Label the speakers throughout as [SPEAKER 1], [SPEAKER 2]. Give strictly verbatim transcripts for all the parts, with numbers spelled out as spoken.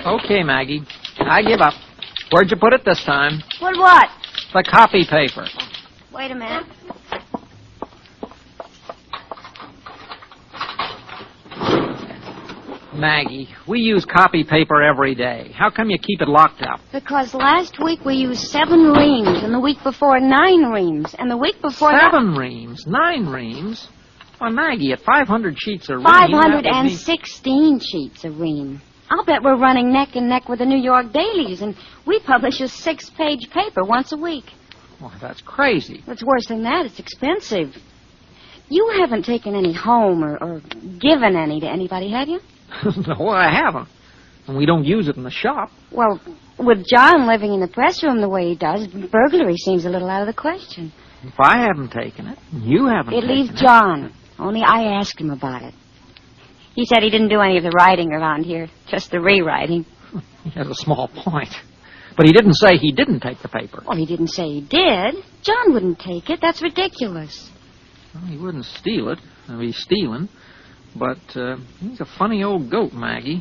[SPEAKER 1] Okay, Maggie. I give up. Where'd you put it this time?
[SPEAKER 2] What, what?
[SPEAKER 1] The copy paper.
[SPEAKER 2] Wait a minute.
[SPEAKER 1] Maggie, we use copy paper every day. How come you keep it locked up?
[SPEAKER 2] Because last week we used seven reams, and the week before nine reams, and the week before
[SPEAKER 1] Seven
[SPEAKER 2] that...
[SPEAKER 1] reams? Nine reams? Well, Maggie, at five hundred sheets a ream...
[SPEAKER 2] five hundred
[SPEAKER 1] and
[SPEAKER 2] sixteen sheets a ream. I'll bet we're running neck and neck with the New York dailies, and we publish a six-page paper once a week.
[SPEAKER 1] Well, that's crazy.
[SPEAKER 2] What's worse than that, it's expensive. You haven't taken any home or, or given any to anybody, have you?
[SPEAKER 1] No, I haven't. And we don't use it in the shop.
[SPEAKER 2] Well, with John living in the press room the way he does, burglary seems a little out of the question.
[SPEAKER 1] If I haven't taken it, you haven't
[SPEAKER 2] It
[SPEAKER 1] taken
[SPEAKER 2] leaves
[SPEAKER 1] it.
[SPEAKER 2] John. Only I asked him about it. He said he didn't do any of the writing around here, just the rewriting.
[SPEAKER 1] He has a small point. But he didn't say he didn't take the paper.
[SPEAKER 2] Well, he didn't say he did. John wouldn't take it. That's ridiculous.
[SPEAKER 1] Well, he wouldn't steal it. I mean, he's stealing. But uh, he's a funny old goat, Maggie.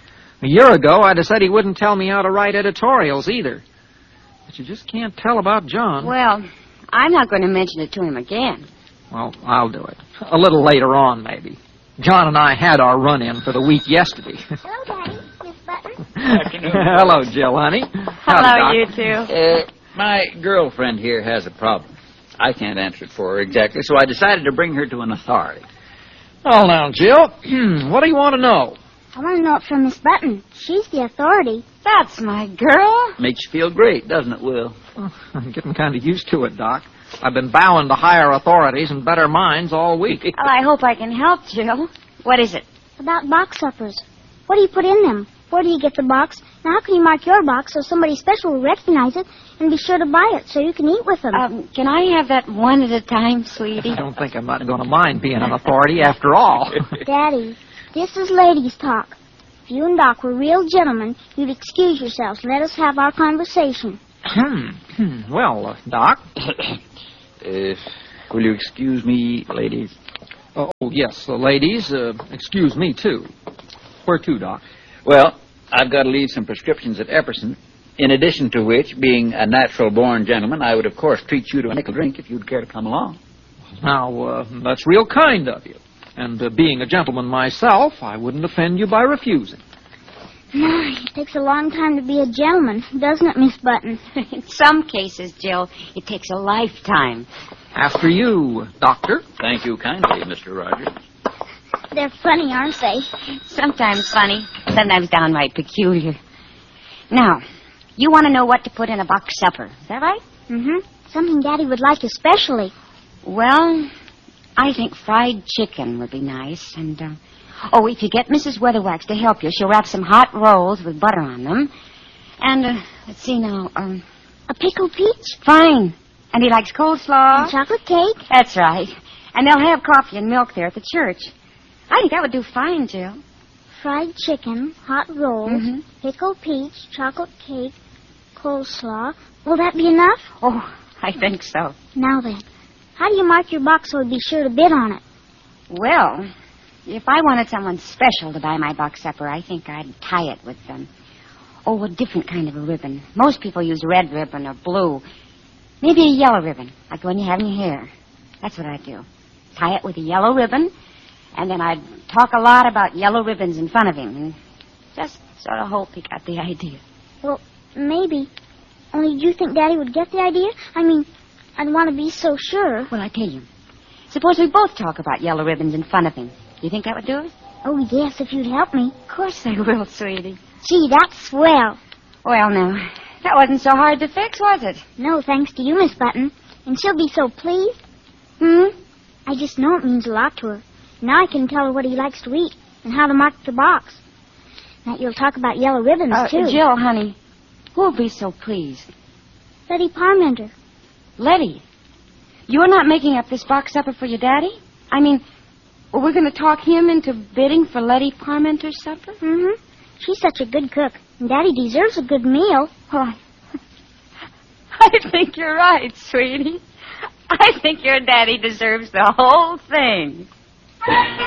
[SPEAKER 1] A year ago, I'd have said he wouldn't tell me how to write editorials either. But you just can't tell about John.
[SPEAKER 2] Well, I'm not going to mention it to him again.
[SPEAKER 1] Well, I'll do it. A little later on, maybe. John and I had our run-in for the week yesterday.
[SPEAKER 3] Hello, Daddy. Miss Button.
[SPEAKER 4] Afternoon.
[SPEAKER 1] Hello, Jill, honey.
[SPEAKER 2] Hello, you two.
[SPEAKER 4] Uh, my girlfriend here has a problem. I can't answer it for her exactly, so I decided to bring her to an authority.
[SPEAKER 1] Oh, now, Jill, what do you want to know?
[SPEAKER 3] I want to know it from Miss Button. She's the authority.
[SPEAKER 2] That's my girl.
[SPEAKER 4] Makes you feel great, doesn't it, Will?
[SPEAKER 1] Oh, I'm getting kind of used to it, Doc. I've been bowing to higher authorities and better minds all week.
[SPEAKER 2] Well, I hope I can help, Jill. What is it?
[SPEAKER 3] About box suppers. What do you put in them? Where do you get the box? And how can you mark your box so somebody special will recognize it and be sure to buy it so you can eat with them?
[SPEAKER 2] Um, can I have that one at a time, sweetie?
[SPEAKER 1] I don't think I'm not going to mind being an authority after all.
[SPEAKER 3] Daddy, this is ladies' talk. If you and Doc were real gentlemen, you'd excuse yourselves and let us have our conversation.
[SPEAKER 1] Hmm. Well, uh, Doc.
[SPEAKER 4] uh, will you excuse me, ladies?
[SPEAKER 1] Oh, yes, the ladies. Uh, excuse me, too. Where to, Doc?
[SPEAKER 4] Well, I've got to leave some prescriptions at Epperson, in addition to which, being a natural-born gentleman, I would, of course, treat you to a nickel drink if you'd care to come along.
[SPEAKER 1] Now, uh, that's real kind of you. And uh, being a gentleman myself, I wouldn't offend you by refusing.
[SPEAKER 3] It takes a long time to be a gentleman, doesn't it, Miss Button?
[SPEAKER 2] In some cases, Jill, it takes a lifetime.
[SPEAKER 1] After you, Doctor.
[SPEAKER 4] Thank you kindly, Mister Rogers.
[SPEAKER 3] They're funny, aren't they?
[SPEAKER 2] Sometimes funny, sometimes downright peculiar. Now, you want to know what to put in a box supper. Is that right?
[SPEAKER 3] Mm-hmm. Something Daddy would like especially.
[SPEAKER 2] Well, I think fried chicken would be nice. And, uh, oh, if you get Missus Weatherwax to help you, she'll wrap some hot rolls with butter on them. And, uh, let's see now, um...
[SPEAKER 3] A pickled peach?
[SPEAKER 2] Fine. And he likes coleslaw.
[SPEAKER 3] And chocolate cake?
[SPEAKER 2] That's right. And they'll have coffee and milk there at the church. I think that would do fine, Jill.
[SPEAKER 3] Fried chicken, hot rolls,
[SPEAKER 2] Mm-hmm.
[SPEAKER 3] pickled peach, chocolate cake, coleslaw. Will that be enough?
[SPEAKER 2] Oh, I think so.
[SPEAKER 3] Now then, how do you mark your box so we'd be sure to bid on it?
[SPEAKER 2] Well, if I wanted someone special to buy my box supper, I think I'd tie it with them. Oh, a different kind of a ribbon. Most people use red ribbon or blue. Maybe a yellow ribbon, like the one you have in your hair. That's what I'd do. Tie it with a yellow ribbon, and then I'd talk a lot about yellow ribbons in front of him, and just sort of hope he got the idea.
[SPEAKER 3] Well, maybe. Only do you think Daddy would get the idea? I mean, I'd want to be so sure.
[SPEAKER 2] Well, I tell you, suppose we both talk about yellow ribbons in front of him. Do you think that would do it?
[SPEAKER 3] Oh, yes, if you'd help me.
[SPEAKER 2] Of course I will, sweetie.
[SPEAKER 3] Gee, that's swell.
[SPEAKER 2] Well, now, that wasn't so hard to fix, was it?
[SPEAKER 3] No, thanks to you, Miss Button. And she'll be so pleased.
[SPEAKER 2] Hmm?
[SPEAKER 3] I just know it means a lot to her. Now I can tell her what he likes to eat and how to mark the box. That you'll talk about yellow ribbons,
[SPEAKER 2] Uh,
[SPEAKER 3] too.
[SPEAKER 2] Jill, honey, who'll be so pleased?
[SPEAKER 3] Letty Parmenter.
[SPEAKER 2] Letty, you're not making up this box supper for your daddy? I mean, we're going to talk him into bidding for Letty Parmenter's supper?
[SPEAKER 3] Mm-hmm. She's such a good cook, and Daddy deserves a good meal.
[SPEAKER 2] Well, I think you're right, sweetie. I think your daddy deserves the whole thing.